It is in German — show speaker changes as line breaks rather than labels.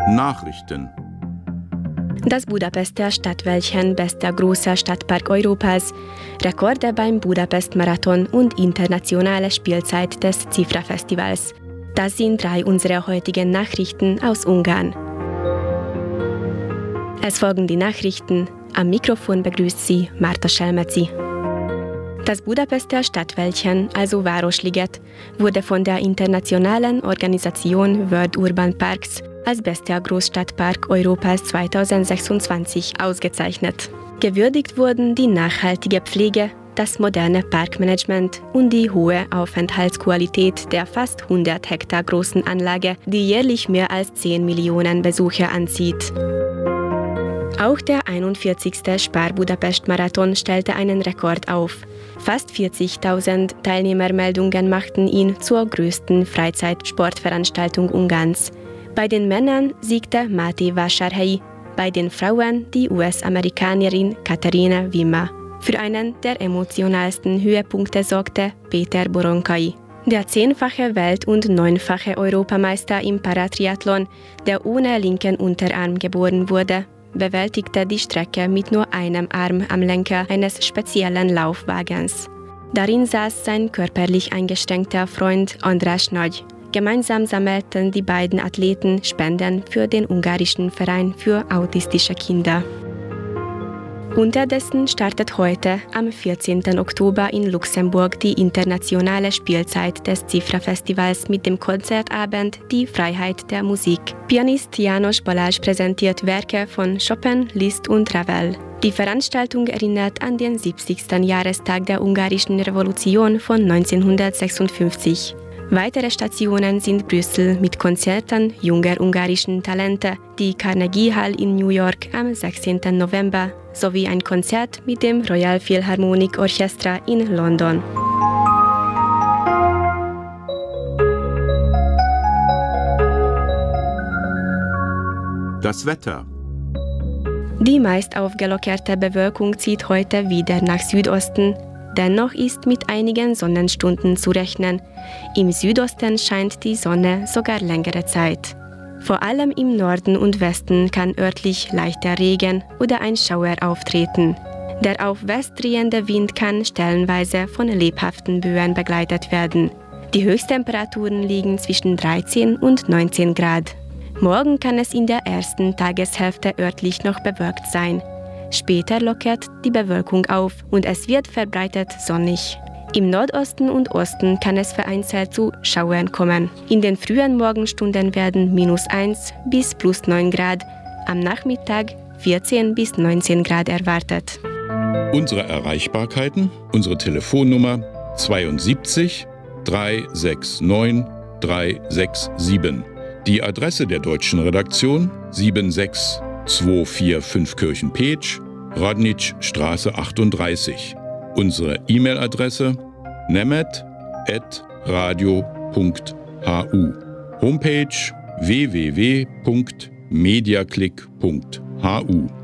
Nachrichten.
Das Budapester Stadtwäldchen, bester großer Stadtpark Europas, Rekorde beim Budapest-Marathon und internationale Spielzeit des Cifra-Festivals. Das sind 3 unserer heutigen Nachrichten aus Ungarn. Es folgen die Nachrichten. Am Mikrofon begrüßt Sie Marta Selmeci. Das Budapester Stadtwäldchen, also Városliget, wurde von der internationalen Organisation World Urban Parks als bester Großstadtpark Europas 2026 ausgezeichnet. Gewürdigt wurden die nachhaltige Pflege, das moderne Parkmanagement und die hohe Aufenthaltsqualität der fast 100 Hektar großen Anlage, die jährlich mehr als 10 Millionen Besucher anzieht. Auch der 41. Spar-Budapest-Marathon stellte einen Rekord auf. Fast 40.000 Teilnehmermeldungen machten ihn zur größten Freizeitsportveranstaltung Ungarns. Bei den Männern siegte Máté Vásárhelyi, bei den Frauen die US-Amerikanerin Katerina Wimmer. Für einen der emotionalsten Höhepunkte sorgte Péter Boronkai. Der 10-fache Welt- und 9-fache Europameister im Paratriathlon, der ohne linken Unterarm geboren wurde, bewältigte die Strecke mit nur einem Arm am Lenker eines speziellen Laufwagens. Darin saß sein körperlich eingeschränkter Freund András Nagy. Gemeinsam sammelten die beiden Athleten Spenden für den ungarischen Verein für autistische Kinder. Unterdessen startet heute, am 14. Oktober in Luxemburg, die internationale Spielzeit des Cifra-Festivals mit dem Konzertabend Die Freiheit der Musik. Pianist János Balázs präsentiert Werke von Chopin, Liszt und Ravel. Die Veranstaltung erinnert an den 70. Jahrestag der ungarischen Revolution von 1956. Weitere Stationen sind Brüssel mit Konzerten junger ungarischen Talente, die Carnegie Hall in New York am 16. November sowie ein Konzert mit dem Royal Philharmonic Orchestra in London.
Das Wetter.
Die meist aufgelockerte Bewölkung zieht heute wieder nach Südosten. Dennoch ist mit einigen Sonnenstunden zu rechnen. Im Südosten scheint die Sonne sogar längere Zeit. Vor allem im Norden und Westen kann örtlich leichter Regen oder ein Schauer auftreten. Der auf West drehende Wind kann stellenweise von lebhaften Böen begleitet werden. Die Höchsttemperaturen liegen zwischen 13 und 19 Grad. Morgen kann es in der ersten Tageshälfte örtlich noch bewölkt sein. Später lockert die Bewölkung auf und es wird verbreitet sonnig. Im Nordosten und Osten kann es vereinzelt zu Schauern kommen. In den frühen Morgenstunden werden -1 bis +9 Grad, am Nachmittag 14 bis 19 Grad erwartet.
Unsere Erreichbarkeiten, unsere Telefonnummer 72 369 367. Die Adresse der deutschen Redaktion 76245 Kirchenpeetsch, Radničstraße 38. Unsere E-Mail-Adresse nemet@radio.hu. Homepage www.mediaclick.hu.